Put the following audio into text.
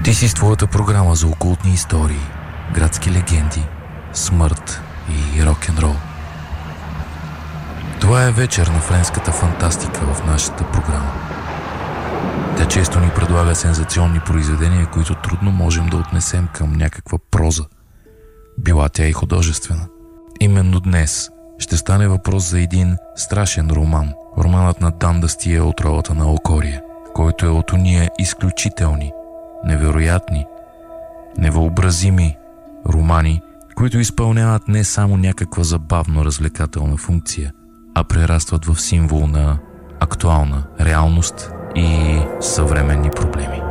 Ти си с твоята програма за окултни истории, градски легенди, смърт и рок-н-рол. Това е вечер на френската фантастика в нашата програма. Тя често ни предлага сензационни произведения, които трудно можем да отнесем към някаква проза. Била тя и художествена. Именно днес ще стане въпрос за един страшен роман. Романът на Дан Дастие от ролата на Окория, който е от уния изключителни, невероятни, невъобразими романи, които изпълняват не само някаква забавно-развлекателна функция, а прерастват в символ на актуална реалност и съвременни проблеми.